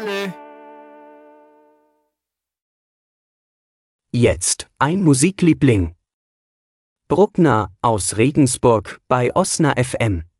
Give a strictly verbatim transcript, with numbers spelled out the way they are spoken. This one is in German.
Jetzt ein Musikliebling. Bruckner aus Regensburg bei Osna F M.